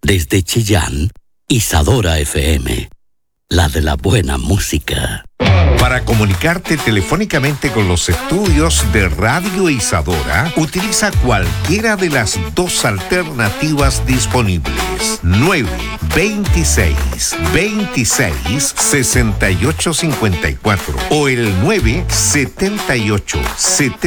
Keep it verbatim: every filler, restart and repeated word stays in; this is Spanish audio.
Desde Chillán, Isadora F M, la de la buena música. Para comunicarte telefónicamente con los estudios de Radio Isadora, utiliza cualquiera de las dos alternativas disponibles. nueve veintiséis veintiséis sesenta y ocho cincuenta y cuatro o el nueve setenta y ocho setenta